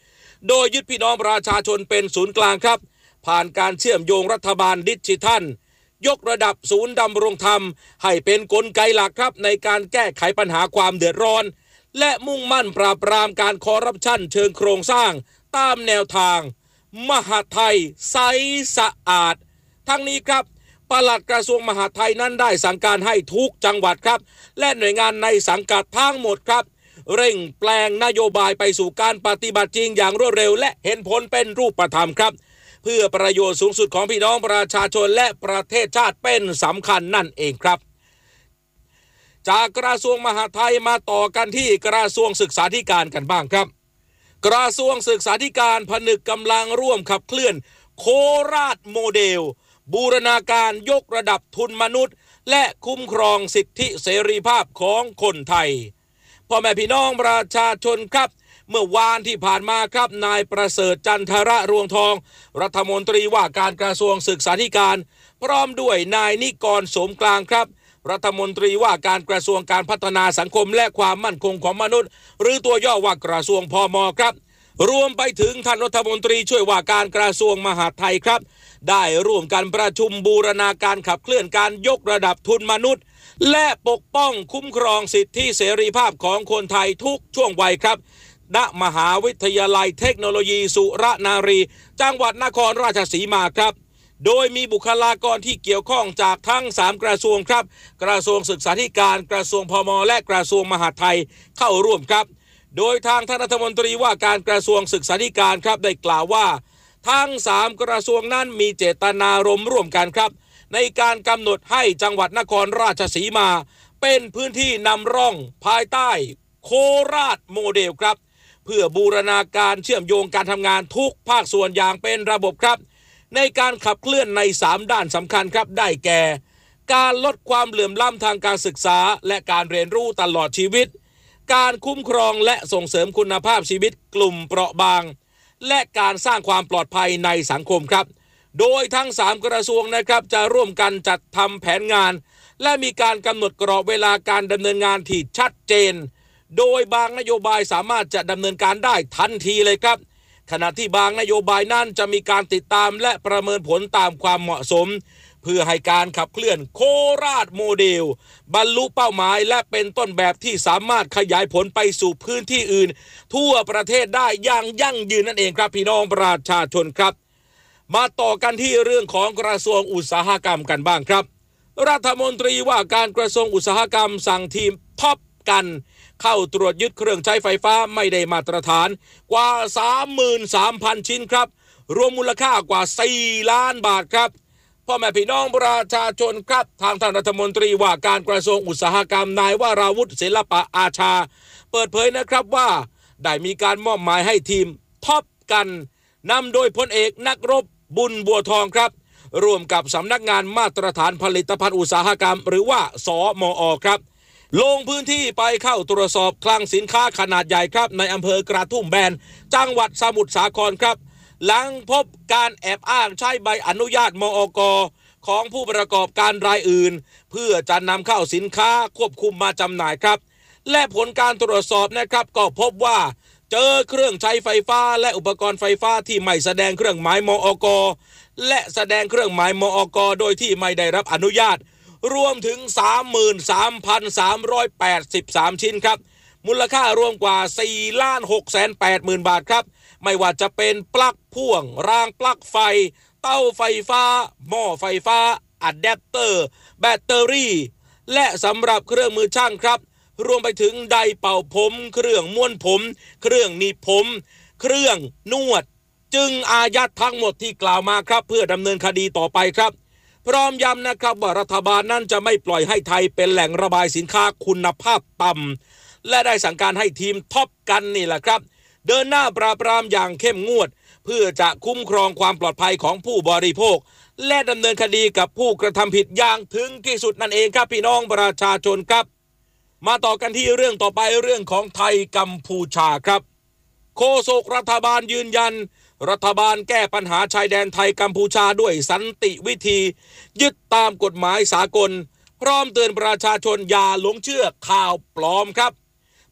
[SPEAKER 5] โดยยึดพี่น้องประชาชนเป็นศูนย์กลางครับผ่านการเชื่อมโยงรัฐบาลดิจิทัลยกระดับศูนย์ดำรงธรรมให้เป็นกลไกหลักครับในการแก้ไขปัญหาความเดือดร้อนและมุ่งมั่นปราบปรามการคอร์รัปชันเชิงโครงสร้างตามแนวทางมหาดไทยใสสะอาดทั้งนี้ครับปลัดกระทรวงมหาดไทยนั้นได้สั่งการให้ทุกจังหวัดครับและหน่วยงานในสังกัดทั้งหมดครับเร่งแปลงนโยบายไปสู่การปฏิบัติจริงอย่างรวดเร็วและเห็นผลเป็นรูปธรรมครับเพื่อประโยชน์สูงสุดของพี่น้องประชาชนและประเทศชาติเป็นสำคัญนั่นเองครับจากกระทรวงมหาดไทยมาต่อกันที่กระทรวงศึกษาธิการกันบ้างครับกระทรวงศึกษาธิการผนึกกำลังร่วมขับเคลื่อนโคราชโมเดลบูรณาการยกระดับทุนมนุษย์และคุ้มครองสิทธิเสรีภาพของคนไทยพ่อแม่พี่น้องประชาชนครับเมื่อวานที่ผ่านมาครับนายประเสริฐจันทระรวงทองรัฐมนตรีว่าการกระทรวงศึกษาธิการพร้อมด้วยนายนิกรสมกลางครับรัฐมนตรีว่าการกระทรวงการพัฒนาสังคมและความมั่นคงของมนุษย์หรือตัวย่อว่ากระทรวงพม.ครับรวมไปถึงท่านรัฐมนตรีช่วยว่าการกระทรวงมหาดไทยครับได้ร่วมกันประชุมบูรณาการขับเคลื่อนการยกระดับทุนมนุษย์และปกป้องคุ้มครองสิทธิเสรีภาพของคนไทยทุกช่วงวัยครับณมหาวิทยาลัยเทคโนโลยีสุรนารีจังหวัดนครราชสีมาครับโดยมีบุคลากรที่เกี่ยวข้องจากทั้ง3กระทรวงครับกระทรวงศึกษาธิการกระทรวงพม.และกระทรวงมหาดไทยเข้าร่วมครับโดยทางท่านรัฐมนตรีว่าการกระทรวงศึกษาธิการครับได้กล่าวว่าทั้ง3กระทรวงนั้นมีเจตนารมณ์ร่วมกันครับในการกำหนดให้จังหวัดนครราชสีมาเป็นพื้นที่นำร่องภายใต้โคราชโมเดลครับเพื่อบูรณาการเชื่อมโยงการทำงานทุกภาคส่วนอย่างเป็นระบบครับในการขับเคลื่อนใน3ด้านสำคัญครับได้แก่การลดความเหลื่อมล้ำทางการศึกษาและการเรียนรู้ตลอดชีวิตการคุ้มครองและส่งเสริมคุณภาพชีวิตกลุ่มเปราะบางและการสร้างความปลอดภัยในสังคมครับโดยทั้ง3กระทรวงนะครับจะร่วมกันจัดทำแผนงานและมีการกำหนดกรอบเวลาการดำเนินงานที่ชัดเจนโดยบางนโยบายสามารถจะดำเนินการได้ทันทีเลยครับขณะที่บางนโยบายนั้นจะมีการติดตามและประเมินผลตามความเหมาะสมเพื่อให้การขับเคลื่อนโคราชโมเดลบรรลุเป้าหมายและเป็นต้นแบบที่สามารถขยายผลไปสู่พื้นที่อื่นทั่วประเทศได้อย่างยั่งยืนนั่นเองครับพี่น้องประชาชนครับมาต่อกันที่เรื่องของกระทรวงอุตสาหกรรมกันบ้างครับรัฐมนตรีว่าการกระทรวงอุตสาหกรรมสั่งทีมท็อปกันเข้าตรวจยึดเครื่องใช้ไฟฟ้าไม่ได้มาตรฐานกว่า 33,000 ชิ้นครับรวมมูลค่ากว่า4ล้านบาทครับพ่อแม่พี่น้องประชาชนครับทางท่านรัฐมนตรีว่าการกระทรวงอุตสาหกรรมนายวราวุฒิศิลปะอาชาเปิดเผยนะครับว่าได้มีการมอบหมายให้ทีมท็อปกันนำโดยพลเอกนักรบบุญบัวทองครับร่วมกับสำนักงานมาตรฐานผลิตภัณฑ์อุตสาหกรรมหรือว่าสมอ.ครับลงพื้นที่ไปเข้าตรวจสอบคลังสินค้าขนาดใหญ่ครับในอำเภอกระทุ่มแบนจังหวัดสมุทรสาครครับหลังพบการแอบอ้างใช้ใบอนุญาตมอก.ของผู้ประกอบการรายอื่นเพื่อจะนำเข้าสินค้าควบคุมมาจำหน่ายครับและผลการตรวจสอบนะครับก็พบว่าเจอเครื่องใช้ไฟฟ้าและอุปกรณ์ไฟฟ้าที่ไม่แสดงเครื่องหมายมอก.และแสดงเครื่องหมายมอก.โดยที่ไม่ได้รับอนุญาตรวมถึง 33,383 ชิ้นครับมูลค่ารวมกว่า 4,680,000 บาทครับไม่ว่าจะเป็นปลั๊กพ่วงรางปลั๊กไฟเต้าไฟฟ้าหม้อไฟฟ้าอะแดปเตอร์แบตเตอรี่และสำหรับเครื่องมือช่างครับรวมไปถึงไดร์เป่าผมเครื่องม้วนผมเครื่องหนีบผมเครื่องนวดจึงอายัดทั้งหมดที่กล่าวมาครับเพื่อดำเนินคดีต่อไปครับพร้อมย้ำนะครับว่ารัฐบาลนั้นจะไม่ปล่อยให้ไทยเป็นแหล่งระบายสินค้าคุณภาพต่ำและได้สั่งการให้ทีมท็อปกันนี่แหละครับเดินหน้าปราบปรามอย่างเข้มงวดเพื่อจะคุ้มครองความปลอดภัยของผู้บริโภคและดำเนินคดีกับผู้กระทำผิดอย่างถึงที่สุดนั่นเองครับพี่น้องประชาชนครับมาต่อกันที่เรื่องต่อไปเรื่องของไทยกัมพูชาครับโฆษกรัฐบาลยืนยันรัฐบาลแก้ปัญหาชายแดนไทยกัมพูชาด้วยสันติวิธียึดตามกฎหมายสากลพร้อมเตือนประชาชนอย่าหลงเชื่อข่าวปลอมครับ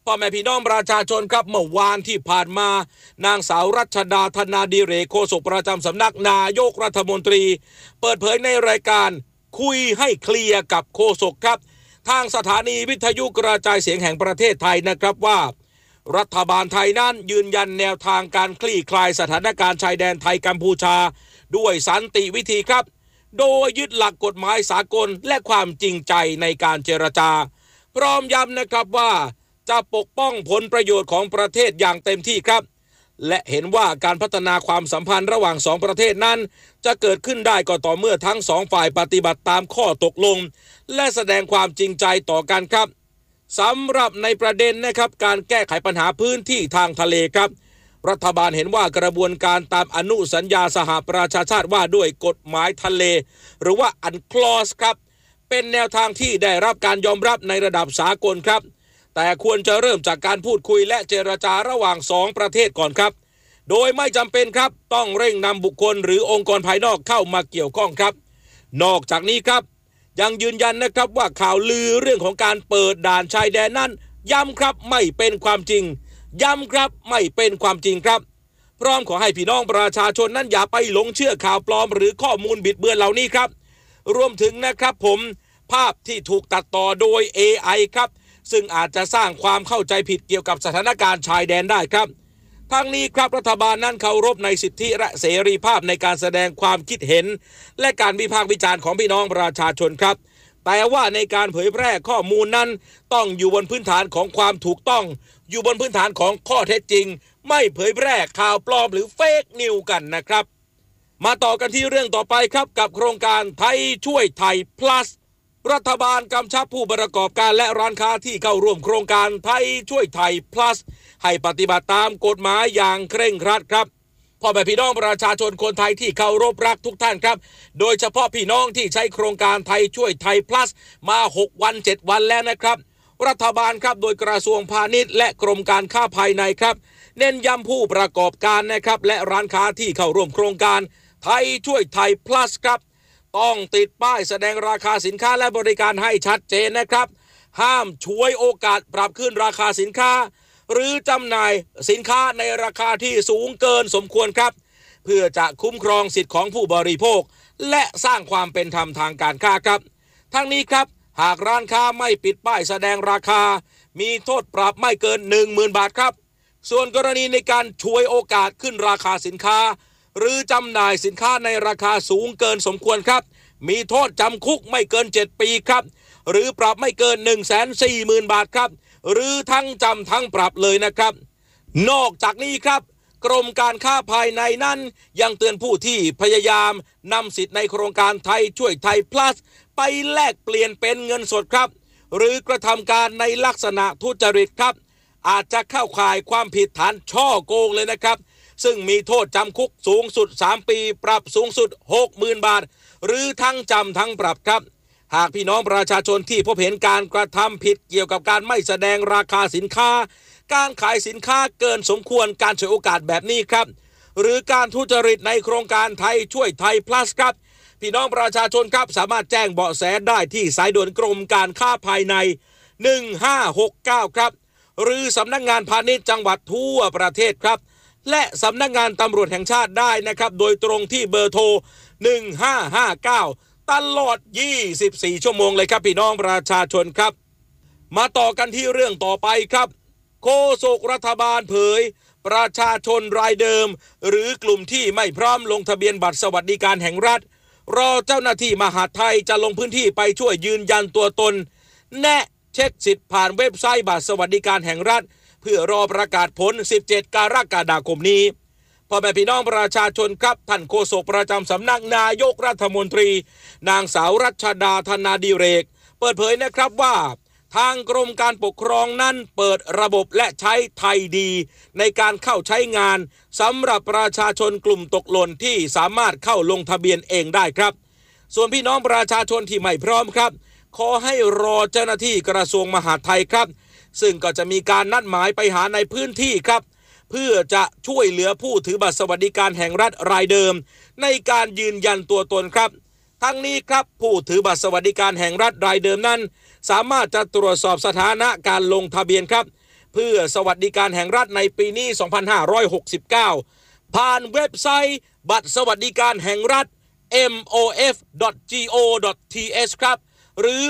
[SPEAKER 5] พ่อแม่พี่น้องประชาชนครับเมื่อวานที่ผ่านมานางสาวรัชดาธนาดิเรกโฆษกประจำสำนักนายกรัฐมนตรีเปิดเผยในรายการคุยให้เคลียร์กับโฆษกครับทางสถานีวิทยุกระจายเสียงแห่งประเทศไทยนะครับว่ารัฐบาลไทยนั้นยืนยันแนวทางการคลี่คลายสถานการณ์ชายแดนไทยกัมพูชาด้วยสันติวิธีครับโดยยึดหลักกฎหมายสากลและความจริงใจในการเจรจาพร้อมย้ำนะครับว่าจะปกป้องผลประโยชน์ของประเทศอย่างเต็มที่ครับและเห็นว่าการพัฒนาความสัมพันธ์ระหว่างสองประเทศนั้นจะเกิดขึ้นได้ก็ต่อเมื่อทั้งสองฝ่ายปฏิบัติตามข้อตกลงและแสดงความจริงใจต่อกันครับสำหรับในประเด็นนะครับการแก้ไขปัญหาพื้นที่ทางทะเลครับรัฐบาลเห็นว่ากระบวนการตามอนุสัญญาสหประชาชาติว่าด้วยกฎหมายทะเลหรือว่าอันคลอสครับเป็นแนวทางที่ได้รับการยอมรับในระดับสากลครับแต่ควรจะเริ่มจากการพูดคุยและเจรจาระหว่างสองประเทศก่อนครับโดยไม่จำเป็นครับต้องเร่งนำบุคคลหรือองค์กรภายนอกเข้ามาเกี่ยวข้องครับนอกจากนี้ครับยังยืนยันนะครับว่าข่าวลือเรื่องของการเปิดด่านชายแดนนั้นย้ำครับไม่เป็นความจริงย้ำครับไม่เป็นความจริงครับพร้อมขอให้พี่น้องประชาชนนั้นอย่าไปหลงเชื่อข่าวปลอมหรือข้อมูลบิดเบือนเหล่านี้ครับรวมถึงนะครับภาพที่ถูกตัดต่อโดย AI ครับซึ่งอาจจะสร้างความเข้าใจผิดเกี่ยวกับสถานการณ์ชายแดนได้ครับทั้งนี้ครับรัฐบาลนั้นเคารพในสิทธิและเสรีภาพในการแสดงความคิดเห็นและการวิพากษ์วิจารณ์ของพี่น้องประชาชนครับแต่ว่าในการเผยแพร่ข้อมูลนั้นต้องอยู่บนพื้นฐานของความถูกต้องอยู่บนพื้นฐานของข้อเท็จจริงไม่เผยแพร่ข่าวปลอมหรือเฟกนิวกันนะครับมาต่อกันที่เรื่องต่อไปครับกับโครงการไทยช่วยไทย plusรัฐบาลกำชับผู้ประกอบการและร้านค้าที่เข้าร่วมโครงการไทยช่วยไทย plus ให้ปฏิบัติตามกฎหมายอย่างเคร่งครัดครับพ่อแม่พี่น้องประชาชนคนไทยที่เคารพรักทุกท่านครับโดยเฉพาะพี่น้องที่ใช้โครงการไทยช่วยไทย plus มา6วัน7วันแล้วนะครับรัฐบาลครับโดยกระทรวงพาณิชย์และกรมการค้าภายในครับเน้นย้ำผู้ประกอบการนะครับและร้านค้าที่เข้าร่วมโครงการไทยช่วยไทย plus ครับต้องติดป้ายแสดงราคาสินค้าและบริการให้ชัดเจนนะครับห้ามฉวยโอกาสปรับขึ้นราคาสินค้าหรือจำหน่ายสินค้าในราคาที่สูงเกินสมควรครับเพื่อจะคุ้มครองสิทธิของผู้บริโภคและสร้างความเป็นธรรมทางการค้าครับทั้งนี้ครับหากร้านค้าไม่ปิดป้ายแสดงราคามีโทษปรับไม่เกิน 10,000 บาทครับส่วนกรณีในการฉวยโอกาสขึ้นราคาสินค้าหรือจำหน่ายสินค้าในราคาสูงเกินสมควรครับมีโทษจำคุกไม่เกิน7ปีครับหรือปรับไม่เกิน 140,000 บาทครับหรือทั้งจำทั้งปรับเลยนะครับนอกจากนี้ครับกรมการค้าภายในนั้นยังเตือนผู้ที่พยายามนำสิทธิ์ในโครงการไทยช่วยไทย plus ไปแลกเปลี่ยนเป็นเงินสดครับหรือกระทำการในลักษณะทุจริตครับอาจจะเข้าข่ายความผิดฐานฉ้อโกงเลยนะครับซึ่งมีโทษจำคุกสูงสุด3ปีปรับสูงสุด 60,000 บาทหรือทั้งจำทั้งปรับครับหากพี่น้องประชาชนที่พบเห็นการกระทำผิดเกี่ยวกับการไม่แสดงราคาสินค้าการขายสินค้าเกินสมควรการฉวยโอกาสแบบนี้ครับหรือการทุจริตในโครงการไทยช่วยไทย plus ครับพี่น้องประชาชนครับสามารถแจ้งเบาะแสได้ที่สายด่วนกรมการค้าภายใน1569ครับหรือสำนักงานพาณิชย์จังหวัดทั่วประเทศครับและสำนักงานตำรวจแห่งชาติได้นะครับโดยตรงที่เบอร์โทร1559ตลอด24ชั่วโมงเลยครับพี่น้องประชาชนครับมาต่อกันที่เรื่องต่อไปครับโฆษกรัฐบาลเผยประชาชนรายเดิมหรือกลุ่มที่ไม่พร้อมลงทะเบียนบัตรสวัสดิการแห่งรัฐรอเจ้าหน้าที่มหาดไทยจะลงพื้นที่ไปช่วยยืนยันตัวตนแนะเช็คสิทธิ์ผ่านเว็บไซต์บัตรสวัสดิการแห่งรัฐเพื่อรอประกาศผล17กรกฎาคมนี้พ่อแม่พี่น้องประชาชนครับท่านโฆษกประจำสำนักนายกรัฐมนตรีนางสาวรัชดาธนาดิเรกเปิดเผยนะครับว่าทางกรมการปกครองนั้นเปิดระบบและใช้ไทยดีในการเข้าใช้งานสำหรับประชาชนกลุ่มตกหล่นที่สามารถเข้าลงทะเบียนเองได้ครับส่วนพี่น้องประชาชนที่ไม่พร้อมครับขอให้รอเจ้าหน้าที่กระทรวงมหาดไทยครับซึ่งก็จะมีการนัดหมายไปหาในพื้นที่ครับเพื่อจะช่วยเหลือผู้ถือบัตรสวัสดิการแห่งรัฐรายเดิมในการยืนยันตัวตนครับทั้งนี้ครับผู้ถือบัตรสวัสดิการแห่งรัฐรายเดิมนั้นสามารถจะตรวจสอบสถานะการลงทะเบียนครับเพื่อสวัสดิการแห่งรัฐในปีนี้ 2569 ผ่านเว็บไซต์บัตรสวัสดิการแห่งรัฐ mof.go.th ครับหรือ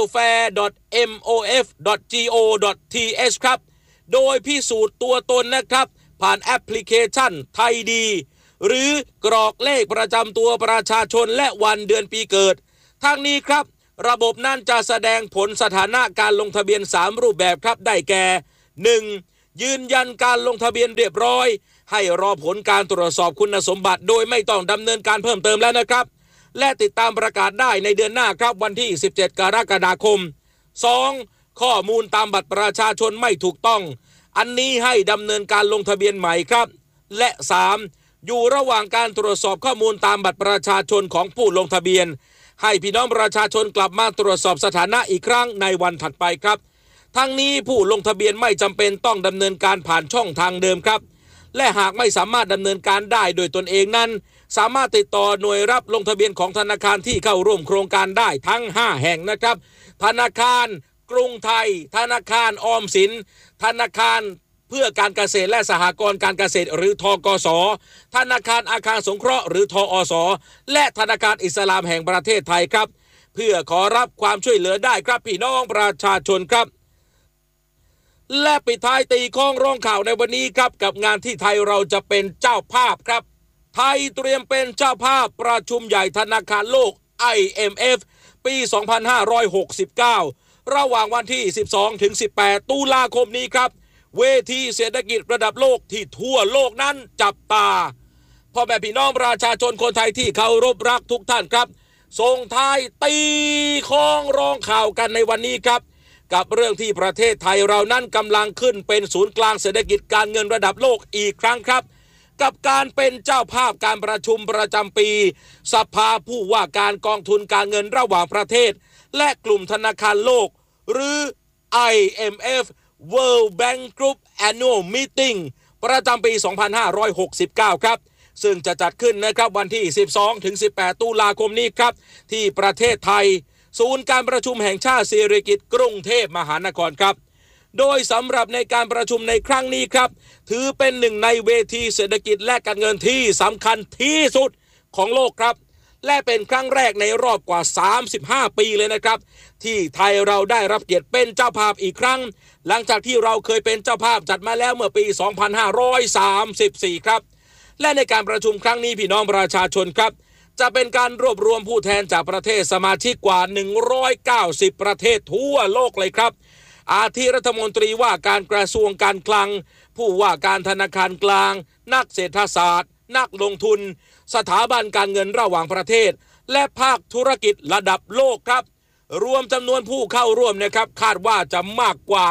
[SPEAKER 5] welfare.mof.go.th ครับโดยพิสูจน์ตัวตนนะครับผ่านแอปพลิเคชันไทยดีหรือกรอกเลขประจำตัวประชาชนและวันเดือนปีเกิดทั้งนี้ครับระบบนั้นจะแสดงผลสถานะการลงทะเบียน3รูปแบบครับได้แก่ 1. ยืนยันการลงทะเบียนเรียบร้อยให้รอผลการตรวจสอบคุณสมบัติโดยไม่ต้องดำเนินการเพิ่มเติมแล้วนะครับและติดตามประกาศได้ในเดือนหน้าครับวันที่17 กรกฎาคม 2. ข้อมูลตามบัตรประชาชนไม่ถูกต้องอันนี้ให้ดำเนินการลงทะเบียนใหม่ครับและ 3. อยู่ระหว่างการตรวจสอบข้อมูลตามบัตรประชาชนของผู้ลงทะเบียนให้พี่น้องประชาชนกลับมาตรวจสอบสถานะอีกครั้งในวันถัดไปครับทั้งนี้ผู้ลงทะเบียนไม่จำเป็นต้องดำเนินการผ่านช่องทางเดิมครับและหากไม่สามารถดำเนินการได้โดยตนเองนั้นสามารถติดต่อหน่วยรับลงทะเบียนของธนาคารที่เข้าร่วมโครงการได้ทั้ง5แห่งนะครับธนาคารกรุงไทยธนาคารออมสินธนาคารเพื่อการเกษตรและสหกรณ์การเกษตรหรือธกส.ธนาคารอาคารสงเคราะห์หรือทอส.และธนาคารอิสลามแห่งประเทศไทยครับเพื่อขอรับความช่วยเหลือได้ครับพี่น้องประชาชนครับและปิดท้ายตีข้องร้องข่าวในวันนี้ครับกับงานที่ไทยเราจะเป็นเจ้าภาพครับไทยเตรียมเป็นเจ้าภาพประชุมใหญ่ธนาคารโลก IMF ปี 2569 ระหว่างวันที่ 12-18 ตุลาคมนี้ครับเวทีเศรษฐกิจระดับโลกที่ทั่วโลกนั้นจับตาพ่อแม่พี่น้องประชาชนคนไทยที่เคารพรักทุกท่านครับส่งท้ายตีข้องร้องข่าวกันในวันนี้ครับกับเรื่องที่ประเทศไทยเรานั้นกำลังขึ้นเป็นศูนย์กลางเศรษฐกิจการเงินระดับโลกอีกครั้งครับกับการเป็นเจ้าภาพการประชุมประจำปีสภาผู้ว่าการกองทุนการเงินระหว่างประเทศและกลุ่มธนาคารโลกหรือ IMF World Bank Group Annual Meeting ประจำปี 2569 ครับซึ่งจะจัดขึ้นนะครับวันที่ 12-18 ตุลาคมนี้ครับที่ประเทศไทยศูนย์การประชุมแห่งชาติสิริกิติ์กรุงเทพมหานครครับโดยสำหรับในการประชุมในครั้งนี้ครับถือเป็นหนึ่งในเวทีเศรษฐกิจและการเงินที่สำคัญที่สุดของโลกครับและเป็นครั้งแรกในรอบกว่า35ปีเลยนะครับที่ไทยเราได้รับเกียรติเป็นเจ้าภาพอีกครั้งหลังจากที่เราเคยเป็นเจ้าภาพจัดมาแล้วเมื่อปี 2534 ครับและในการประชุมครั้งนี้พี่น้องประชาชนครับจะเป็นการรวบรวมผู้แทนจากประเทศสมาชิกกว่า190ประเทศทั่วโลกเลยครับอาทิรัฐมนตรีว่าการกระทรวงการคลังผู้ว่าการธนาคารกลางนักเศรษฐศาสตร์นักลงทุนสถาบันการเงินระหว่างประเทศและภาคธุรกิจระดับโลกครับรวมจำนวนผู้เข้าร่วมนะครับคาดว่าจะมากกว่า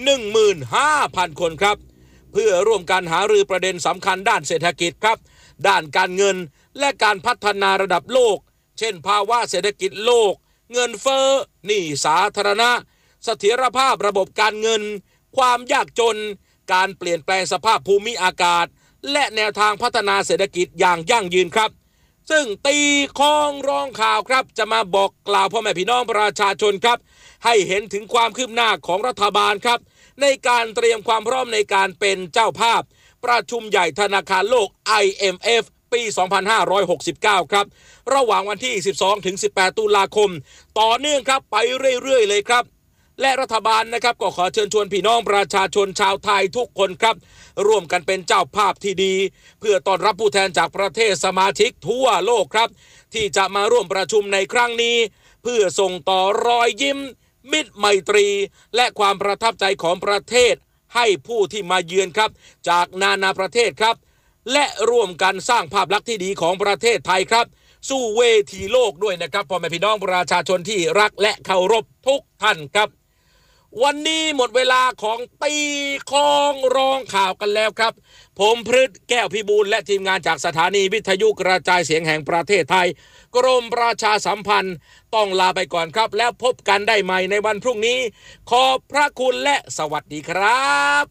[SPEAKER 5] 15,000 คนครับเพื่อร่วมกันหารือประเด็นสำคัญด้านเศรษฐกิจครับด้านการเงินและการพัฒนาระดับโลกเช่นภาวะเศรษฐกิจโลกเงินเฟ้อหนี้สาธารณะเสถียรภาพระบบการเงินความยากจนการเปลี่ยนแปลงสภาพภูมิอากาศและแนวทางพัฒนาเศรษฐกิจอย่างยั่งยืนครับซึ่งตีข้องร้องข่าวครับจะมาบอกกล่าวพ่อแม่พี่น้องประชาชนครับให้เห็นถึงความคืบหน้าของรัฐบาลครับในการเตรียมความพร้อมในการเป็นเจ้าภาพประชุมใหญ่ธนาคารโลก IMF ปี 2569 ครับระหว่างวันที่ 12-18 ตุลาคมต่อเนื่องครับไปเรื่อยๆเลยครับและรัฐบาลนะครับก็ขอเชิญชวนพี่น้องประชาชนชาวไทยทุกคนครับร่วมกันเป็นเจ้าภาพที่ดีเพื่อต้อนรับผู้แทนจากประเทศสมาชิกทั่วโลกครับที่จะมาร่วมประชุมในครั้งนี้เพื่อส่งต่อรอยยิ้มมิตรไมตรีและความประทับใจของประเทศให้ผู้ที่มาเยือนครับจากนานาประเทศครับและร่วมกันสร้างภาพลักษณ์ที่ดีของประเทศไทยครับสู่เวทีโลกด้วยนะครับพ่อแม่พี่น้องประชาชนที่รักและเคารพทุกท่านครับวันนี้หมดเวลาของตีข้องร้องข่าวกันแล้วครับผมพฤทธิ์แก้วพิบูลและทีมงานจากสถานีวิทยุกระจายเสียงแห่งประเทศไทยกรมประชาสัมพันธ์ต้องลาไปก่อนครับแล้วพบกันได้ใหม่ในวันพรุ่งนี้ขอบพระคุณและสวัสดีครับ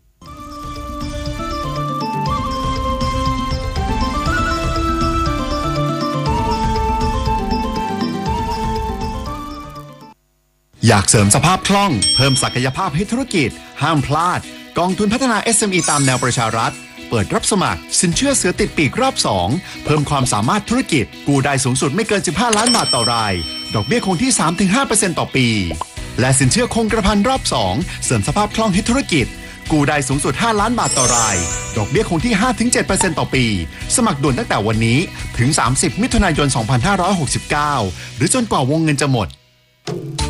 [SPEAKER 3] อยากเสริมสภาพคล่องเพิ่มศักยภาพให้ธุรกิจห้ามพลาดกองทุนพัฒนา SME ตามแนวประชารัฐเปิดรับสมัครสินเชื่อเสือติดปีกรอบ 2 เพิ่มความสามารถธุรกิจกู้ได้สูงสุดไม่เกิน15ล้านบาทต่อรายดอกเบี้ยคงที่ 3-5% ต่อปีและสินเชื่อคงกระพันรอบ 2 เสริมสภาพคล่องให้ธุรกิจกู้ได้สูงสุด5ล้านบาทต่อรายดอกเบี้ยคงที่ 5-7% ต่อปีสมัครด่วนตั้งแต่วันนี้ถึง30มิถุนายน2569หรือจนกว่าวงเงินจะหมด